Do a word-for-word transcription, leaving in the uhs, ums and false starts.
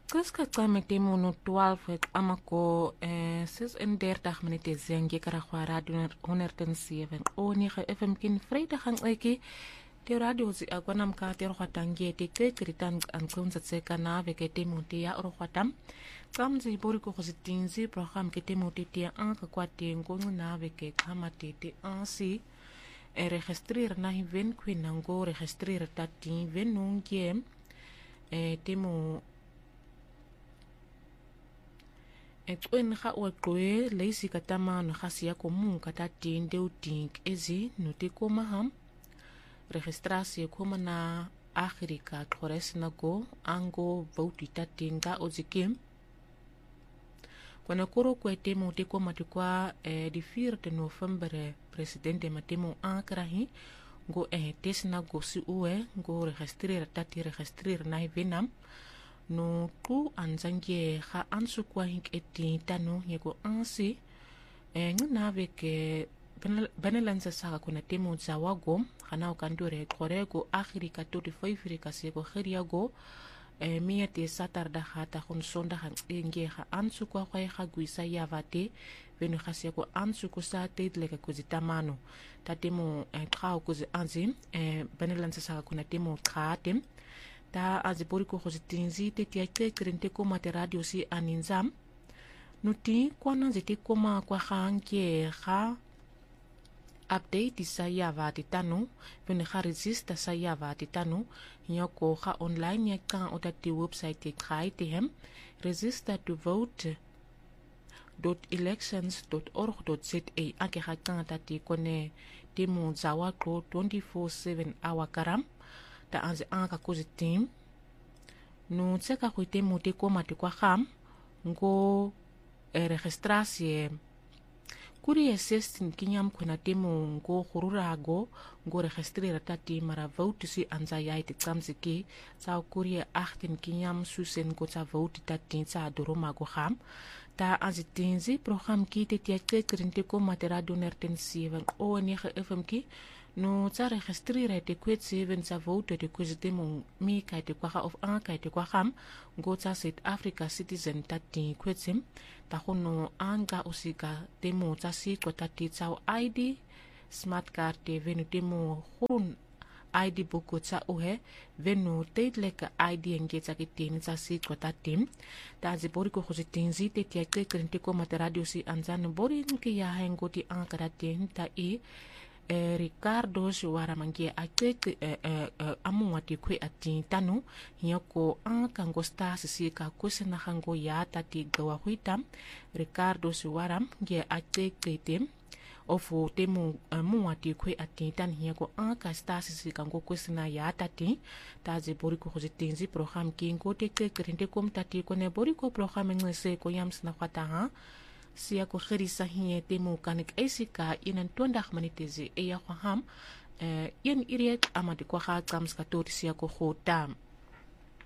Kus ka kame temo no twaalf het amako eh sesendertig minute zengi kara kwa radio honderdzeven o negen F M kin vrijdag ang eki de radio zi agwanam ka ter khatangi te ke kritan an kunza tseka na veke temo te ya ro khatam kamzi bori ko khozitinzi program ke temo te te an ka kwa te ngongu na veke kama te te ansi e registreer na hiven kwinango registreer tati venungie e temo et when ga o tloe leisi katama no gasia komu kata tin de utink ezi no te koma ham registrasie koma na Afrika klores na go ango vouti tatinga ozikim kwana koro ko temo te koma te kwa eh, di vier de november presidente matemo akrahi go eh tesna go si uwe go registreer tati registreer na venam no ku anzangie ga ansukwa hink eti tano yego ansi e nguna veke benelanza saka kuna temo za wago kana ukandure korego akhirika toti faifirika sego khiriago e miete satarda hata kun sonda han nge ga ansukwa kwa ga guisa yavate venu khasego ansuku sa tedleka kuzitamano tatemo e trao kuzi anzim e benelanza saka kuna temo khatem ta azipori ko khozitinzi te tiake krente ko mate radio si aninzam nuti kwana zete koma kwa khanke kha update sa yava titano vene kha register sa yava titano nyoko kha online ya kan otati website ke khai te hem register to vote dot elections dot org dot za ake kha kan tati kone temo zawa ko twenty-four seven hour karam ta anze anka kuzitim no tseka kuite mote koma te kwa kham ngo e registrasie kuri assistant kinyam kuna temo ngo khururago ngo registrera tati mara vote si anza yai te tsamziki sa kuri achttien kinyam susen ko tsa vote tati tsa doroma go kham ta anze tinzi program ki te tiake krinte koma te radio honderdzeven o negen F M ki no tsa registrera te kwet seven sa vote te kwezitemo mi kai te kwa of an kai te kwa kham go tsa South Africa citizen tati kwetsim ta hono anga usika temo tsa si ko tati tsa I D smart card te venu temo hun I D buku tsa uhe venu tedleka I D ngetsa ke teni tsa si ko tati ta zibori ko khozitinzi te tiake krinte ko mata radio si anzan bori nki ya hengo ti an karate ta i Eh, Ricardo Suara mangia ate eh, eh, eh, amuati kwe ati tanu yoko an kangosta sisika kusena hango ya tati gawa huitam Ricardo Suara ngia ate kete ofu temu uh, muati kwe ati tan yoko an kasta sisika ngo kusena ya tati tazi boriko khozitinzi program kingo teke krente kom tati kone boriko program ngese ko yamsna khata ha sia ko khirisa hiye temo kanik esika inan twenty minutes e ya kham eh yen iriet amadi ko kha kams ka tot sia ko khotam